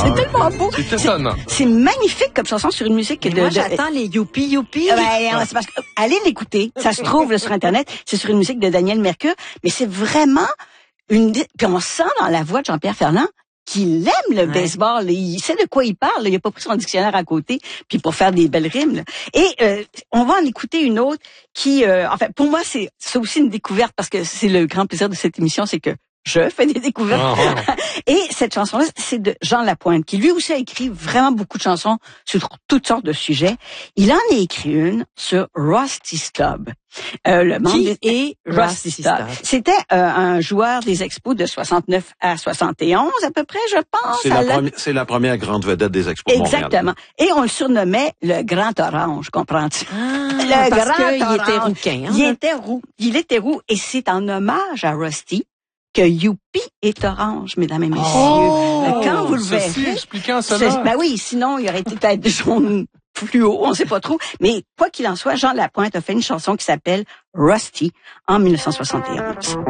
C'est tellement beau. C'est étonnant. C'est magnifique comme chanson sur une musique Moi, j'attends les youpi youpi. C'est parce que, allez l'écouter. Ça se trouve là, sur Internet. C'est sur une musique de Daniel Mercure. Mais c'est vraiment puis on sent dans la voix de Jean-Pierre Ferland qu'il aime le baseball. Il sait de quoi il parle. Il a pas pris son dictionnaire à côté puis pour faire des belles rimes. Là. Et on va en écouter une autre qui, pour moi, c'est aussi une découverte parce que c'est le grand plaisir de cette émission, c'est que je fais des découvertes. Et cette chanson-là, c'est de Jean Lapointe, qui lui aussi a écrit vraiment beaucoup de chansons sur toutes sortes de sujets. Il en a écrit une sur Rusty Stubb. Le membre est Rusty Stubb? C'était un joueur des Expos de 69 à 71 à peu près, je pense. C'est la première grande vedette des Expos de Montréal. Exactement. Et on le surnommait le Grand Orange, comprends-tu? Le Grand Orange. Il était rouquin. Hein? Il était roux. Et c'est en hommage à Rusty que Youpi est orange, mesdames et messieurs. Quand vous le verrez. Expliquant cela. Ben oui, sinon, il aurait été peut-être jaune fluo, on sait pas trop. Mais quoi qu'il en soit, Jean Lapointe a fait une chanson qui s'appelle Rusty en 1971.